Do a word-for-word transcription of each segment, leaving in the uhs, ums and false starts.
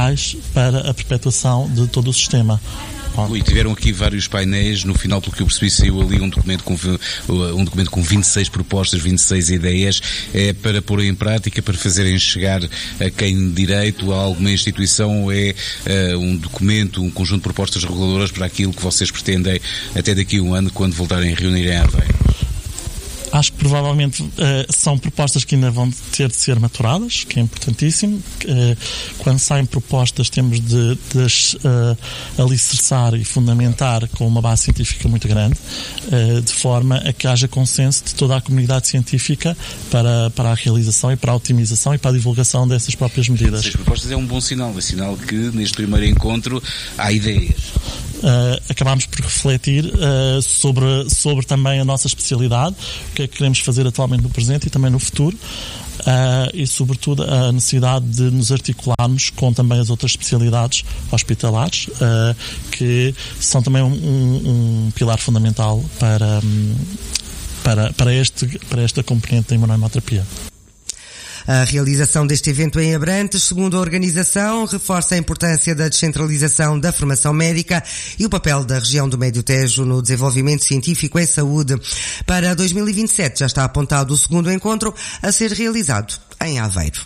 fundamentais para a perpetuação de todo o sistema. E tiveram aqui vários painéis, no final, pelo que eu percebi, saiu ali um documento com, um documento com vinte e seis propostas, vinte e seis ideias, é, para pôr em prática, para fazerem chegar a quem de direito, a alguma instituição, ou é uh, um documento, um conjunto de propostas reguladoras para aquilo que vocês pretendem até daqui a um ano, quando voltarem a reunir em Aveiro? Acho que provavelmente uh, são propostas que ainda vão ter de ser maturadas, que é importantíssimo. Uh, quando saem propostas temos de, de uh, alicerçar e fundamentar com uma base científica muito grande, uh, de forma a que haja consenso de toda a comunidade científica para, para a realização e para a otimização e para a divulgação dessas próprias medidas. As propostas é um bom sinal, é sinal que neste primeiro encontro há ideias. Uh, acabámos por refletir uh, sobre, sobre também a nossa especialidade, o que é que queremos fazer atualmente no presente e também no futuro, uh, e sobretudo a necessidade de nos articularmos com também as outras especialidades hospitalares, uh, que são também um, um, um pilar fundamental para, um, para, para, este, para esta componente da imunohemoterapia. A realização deste evento em Abrantes, segundo a organização, reforça a importância da descentralização da formação médica e o papel da região do Médio Tejo no desenvolvimento científico em saúde. Para dois mil e vinte e sete já está apontado o segundo encontro a ser realizado em Aveiro.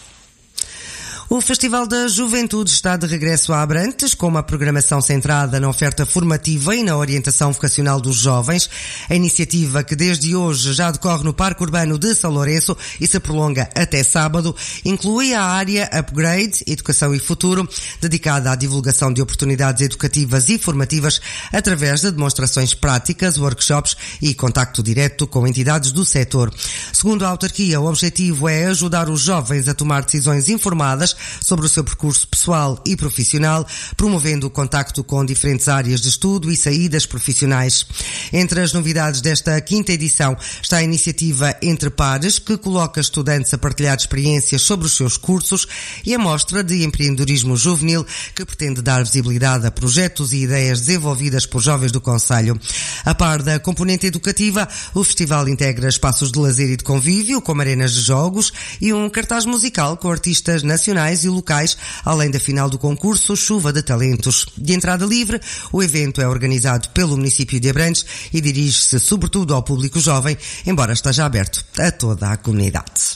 O Festival da Juventude está de regresso a Abrantes, com uma programação centrada na oferta formativa e na orientação vocacional dos jovens. A iniciativa, que desde hoje já decorre no Parque Urbano de São Lourenço e se prolonga até sábado, inclui a área Upgrade, Educação e Futuro, dedicada à divulgação de oportunidades educativas e formativas através de demonstrações práticas, workshops e contacto direto com entidades do setor. Segundo a autarquia, o objetivo é ajudar os jovens a tomar decisões informadas sobre o seu percurso pessoal e profissional, promovendo o contacto com diferentes áreas de estudo e saídas profissionais. Entre as novidades desta quinta edição está a iniciativa Entre Pares, que coloca estudantes a partilhar experiências sobre os seus cursos, e a mostra de empreendedorismo juvenil, que pretende dar visibilidade a projetos e ideias desenvolvidas por jovens do concelho. A par da componente educativa, o festival integra espaços de lazer e de convívio, como arenas de jogos e um cartaz musical com artistas nacionais e locais, além da final do concurso Chuva de Talentos. De entrada livre, o evento é organizado pelo município de Abrantes e dirige-se sobretudo ao público jovem, embora esteja aberto a toda a comunidade.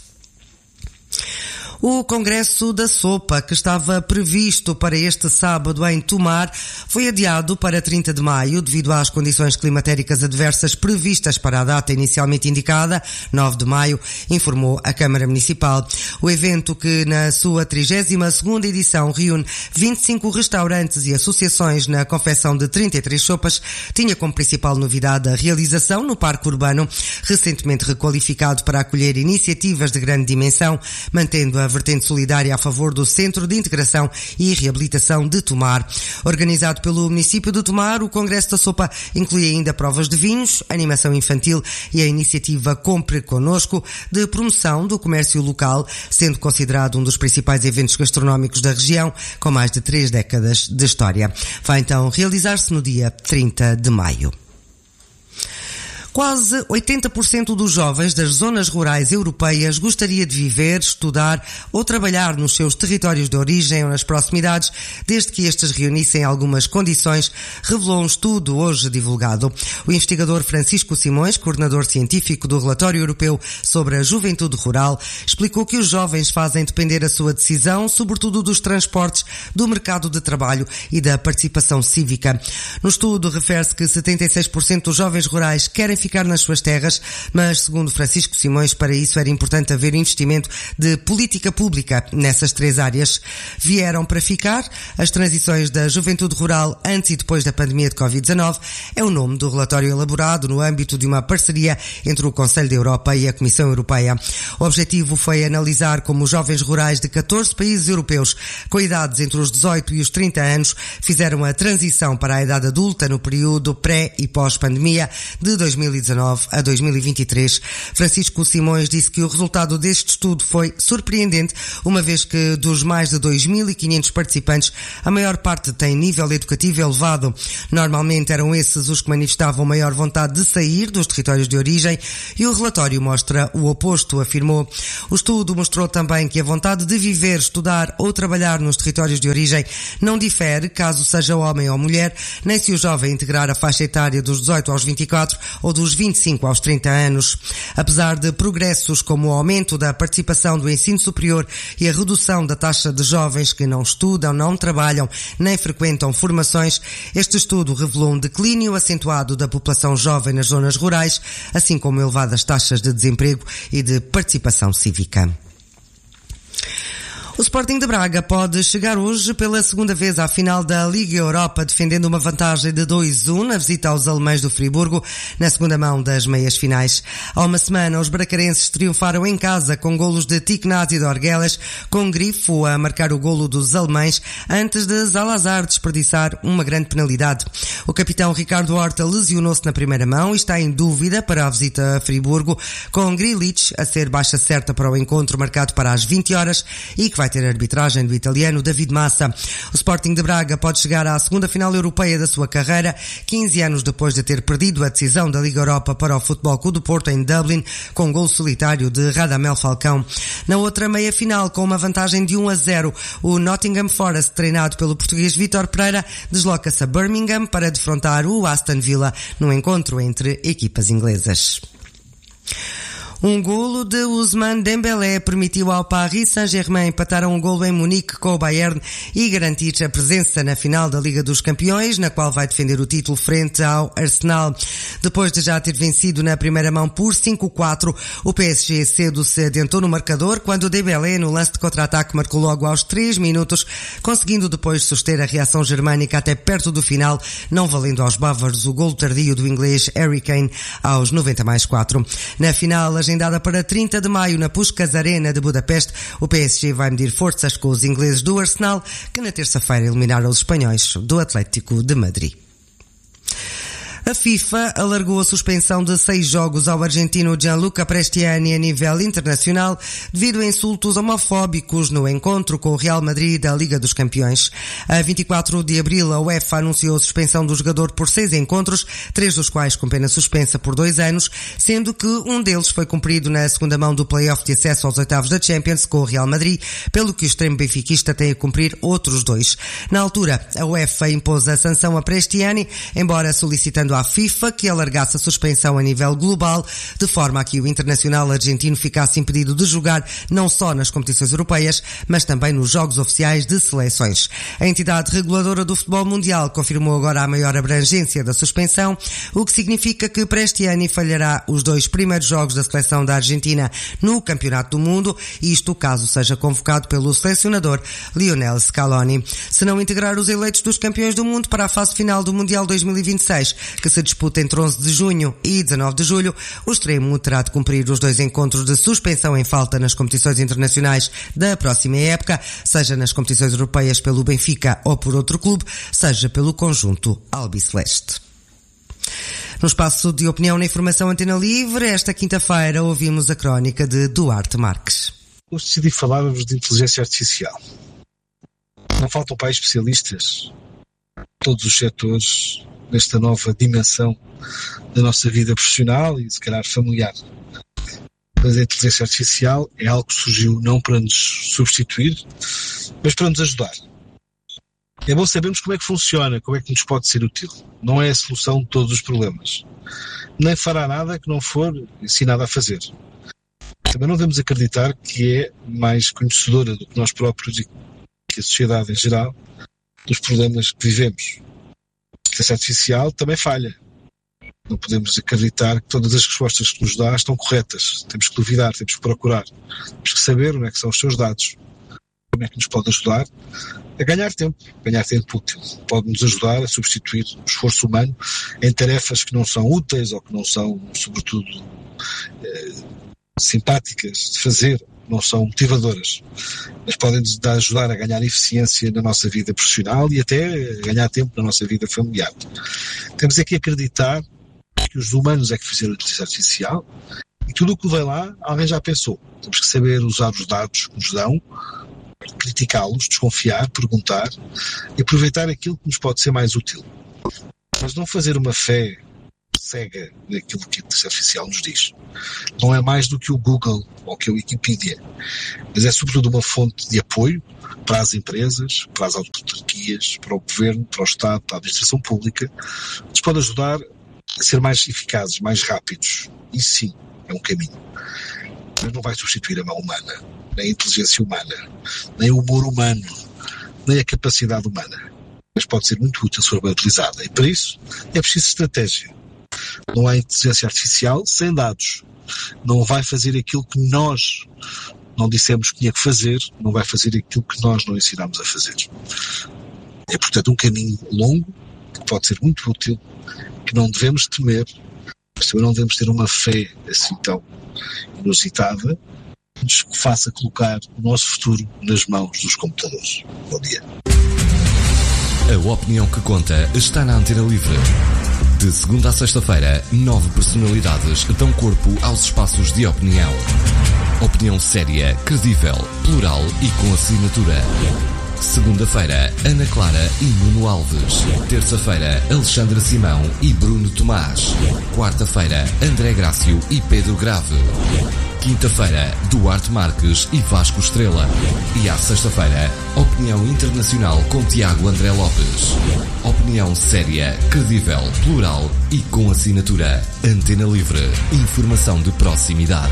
O Congresso da Sopa, que estava previsto para este sábado em Tomar, foi adiado para trinta de maio devido às condições climatéricas adversas previstas para a data inicialmente indicada, nove de maio, informou a Câmara Municipal. O evento, que na sua trigésima segunda edição reúne vinte e cinco restaurantes e associações na confecção de trinta e três sopas, tinha como principal novidade a realização no Parque Urbano, recentemente requalificado para acolher iniciativas de grande dimensão, mantendo a vertente solidária a favor do Centro de Integração e Reabilitação de Tomar. Organizado pelo município de Tomar, o Congresso da Sopa inclui ainda provas de vinhos, animação infantil e a iniciativa Compre Connosco, de promoção do comércio local, sendo considerado um dos principais eventos gastronómicos da região, com mais de três décadas de história. Vai então realizar-se no dia trinta de maio. Quase oitenta por cento dos jovens das zonas rurais europeias gostaria de viver, estudar ou trabalhar nos seus territórios de origem ou nas proximidades, desde que estes reunissem algumas condições, revelou um estudo hoje divulgado. O investigador Francisco Simões, coordenador científico do Relatório Europeu sobre a Juventude Rural, explicou que os jovens fazem depender a sua decisão, sobretudo dos transportes, do mercado de trabalho e da participação cívica. No estudo refere-se que setenta e seis por cento dos jovens rurais querem ficar nas suas terras, mas, segundo Francisco Simões, para isso era importante haver investimento de política pública nessas três áreas. Vieram para ficar as transições da juventude rural antes e depois da pandemia de covid dezanove, é o nome do relatório elaborado no âmbito de uma parceria entre o Conselho da Europa e a Comissão Europeia. O objetivo foi analisar como os jovens rurais de catorze países europeus, com idades entre os dezoito e os trinta anos, fizeram a transição para a idade adulta no período pré e pós-pandemia de dois mil mil e dezanove a dois mil e vinte e três. Francisco Simões disse que o resultado deste estudo foi surpreendente, uma vez que dos mais de dois mil e quinhentos participantes, a maior parte tem nível educativo elevado. Normalmente eram esses os que manifestavam maior vontade de sair dos territórios de origem, e o relatório mostra o oposto, afirmou. O estudo mostrou também que a vontade de viver, estudar ou trabalhar nos territórios de origem não difere, caso seja homem ou mulher, nem se o jovem integrar a faixa etária dos dezoito aos vinte e quatro ou dos vinte e cinco aos trinta anos. Apesar de progressos como o aumento da participação do ensino superior e a redução da taxa de jovens que não estudam, não trabalham, nem frequentam formações, este estudo revelou um declínio acentuado da população jovem nas zonas rurais, assim como elevadas taxas de desemprego e de participação cívica. O Sporting de Braga pode chegar hoje pela segunda vez à final da Liga Europa, defendendo uma vantagem de dois a um na visita aos alemães do Friburgo, na segunda mão das meias finais. Há uma semana, os bracarenses triunfaram em casa com golos de Ticnasi e de Orgueles, com Grifo a marcar o golo dos alemães, antes de Zalazar desperdiçar uma grande penalidade. O capitão Ricardo Horta lesionou-se na primeira mão e está em dúvida para a visita a Friburgo, com Grilic a ser baixa certa para o encontro marcado para as vinte horas e que vai ter a arbitragem do italiano David Massa. O Sporting de Braga pode chegar à segunda final europeia da sua carreira, quinze anos depois de ter perdido a decisão da Liga Europa para o Futebol Clube do Porto em Dublin, com gol solitário de Radamel Falcão. Na outra meia-final, com uma vantagem de um a zero, o Nottingham Forest, treinado pelo português Vítor Pereira, desloca-se a Birmingham para defrontar o Aston Villa no encontro entre equipas inglesas. Um golo de Ousmane Dembélé permitiu ao Paris Saint-Germain empatar um golo em Munique com o Bayern e garantir a presença na final da Liga dos Campeões, na qual vai defender o título frente ao Arsenal. Depois de já ter vencido na primeira mão por cinco a quatro, o P S G cedo se adiantou no marcador, quando Dembélé, no lance de contra-ataque, marcou logo aos três minutos, conseguindo depois suster a reação germânica até perto do final, não valendo aos bávaros o golo tardio do inglês Harry Kane aos noventa mais quatro. Na final, a agendada para trinta de maio na Puskás Arena de Budapeste, o P S G vai medir forças com os ingleses do Arsenal, que na terça-feira eliminaram os espanhóis do Atlético de Madrid. A FIFA alargou a suspensão de seis jogos ao argentino Gianluca Prestiani a nível internacional devido a insultos homofóbicos no encontro com o Real Madrid da Liga dos Campeões. A vinte e quatro de abril, a UEFA anunciou a suspensão do jogador por seis encontros, três dos quais com pena suspensa por dois anos, sendo que um deles foi cumprido na segunda mão do play-off de acesso aos oitavos da Champions com o Real Madrid, pelo que o extremo benfiquista tem a cumprir outros dois. Na altura, a UEFA impôs a sanção a Prestiani, embora solicitando à FIFA que alargasse a suspensão a nível global, de forma a que o internacional argentino ficasse impedido de jogar não só nas competições europeias, mas também nos jogos oficiais de seleções. A entidade reguladora do futebol mundial confirmou agora a maior abrangência da suspensão, o que significa que Prestiani falhará os dois primeiros jogos da seleção da Argentina no Campeonato do Mundo, isto caso seja convocado pelo selecionador Lionel Scaloni. Se não integrar os eleitos dos campeões do mundo para a fase final do Mundial dois mil e vinte e seis, que se disputa entre onze de junho e dezenove de julho, o extremo terá de cumprir os dois encontros de suspensão em falta nas competições internacionais da próxima época, seja nas competições europeias pelo Benfica ou por outro clube, seja pelo conjunto albiceleste. No espaço de opinião na Informação Antena Livre, esta quinta-feira ouvimos a crónica de Duarte Marques. Hoje decidi falar-vos de inteligência artificial. Não faltam para aí especialistas, todos os setores, nesta nova dimensão da nossa vida profissional e se calhar familiar. Mas a inteligência artificial é algo que surgiu não para nos substituir, mas para nos ajudar. É bom sabermos como é que funciona, como é que nos pode ser útil. Não é a solução de todos os problemas. Nem fará nada que não for ensinado a fazer. Também não devemos acreditar que é mais conhecedora do que nós próprios e que a sociedade em geral dos problemas que vivemos. A inteligência artificial também falha. Não podemos acreditar que todas as respostas que nos dá estão corretas. Temos que duvidar, temos que procurar. Temos que saber onde é que são os seus dados. Como é que nos pode ajudar a ganhar tempo, ganhar tempo útil. Pode nos ajudar a substituir o esforço humano em tarefas que não são úteis ou que não são, sobretudo, eh, simpáticas de fazer, não são motivadoras, mas podem nos ajudar a ganhar eficiência na nossa vida profissional e até a ganhar tempo na nossa vida familiar. Temos é que acreditar que que os humanos é que fizeram a inteligência artificial, e tudo o que vem lá, alguém já pensou. Temos que saber usar os dados que nos dão, criticá-los, desconfiar, perguntar e aproveitar aquilo que nos pode ser mais útil. Mas não fazer uma fé cega naquilo que a inteligência artificial nos diz. Não é mais do que o Google ou que a Wikipedia, mas é sobretudo uma fonte de apoio para as empresas, para as autarquias, para o governo, para o Estado, para a administração pública, que nos pode ajudar a ser mais eficazes, mais rápidos. Isso sim é um caminho. Mas não vai substituir a mão humana, nem a inteligência humana, nem o humor humano, nem a capacidade humana. Mas pode ser muito útil se for bem utilizada. E para isso é preciso estratégia. Não há inteligência artificial sem dados. Não vai fazer aquilo que nós não dissemos que tinha que fazer, não vai fazer aquilo que nós não ensinámos a fazer. É, portanto, um caminho longo, que pode ser muito útil, que não devemos temer, mas também não devemos ter uma fé assim tão inusitada, que nos faça colocar o nosso futuro nas mãos dos computadores. Bom dia. A opinião que conta está na Antena Livre. De segunda a sexta-feira, nove personalidades dão corpo aos espaços de opinião. Opinião séria, credível, plural e com assinatura. Segunda-feira, Ana Clara e Nuno Alves. Terça-feira, Alexandra Simão e Bruno Tomás. Quarta-feira, André Grácio e Pedro Grave. Quinta-feira, Duarte Marques e Vasco Estrela. E à sexta-feira, Opinião Internacional com Tiago André Lopes. Opinião séria, credível, plural e com assinatura. Antena Livre. Informação de proximidade.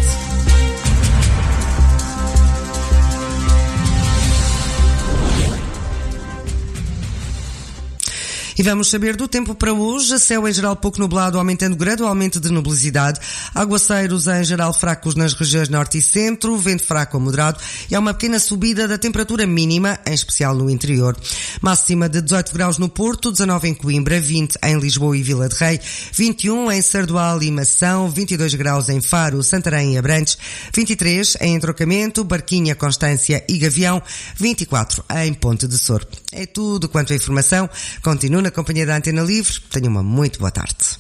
E vamos saber do tempo para hoje. Céu em geral pouco nublado, aumentando gradualmente de nubosidade. Aguaceiros em geral fracos nas regiões norte e centro. Vento fraco a moderado. E há uma pequena subida da temperatura mínima, em especial no interior. Máxima de dezoito graus no Porto, dezanove em Coimbra, vinte em Lisboa e Vila de Rei, vinte e um em Sardual e Mação, vinte e dois graus em Faro, Santarém e Abrantes, vinte e três em Entrocamento, Barquinha, Constância e Gavião, vinte e quatro em Ponte de Sor. É tudo quanto a informação. Continua na companhia da Antena Livre. Tenha uma muito boa tarde.